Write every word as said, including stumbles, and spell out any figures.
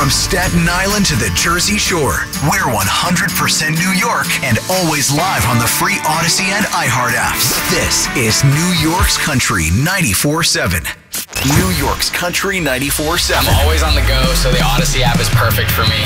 From Staten Island to the Jersey Shore, we're one hundred percent New York and always live on the free Odyssey and iHeart apps. This is New York's Country ninety-four seven. New York's Country ninety-four seven. I'm always on the go, so the Odyssey app is perfect for me.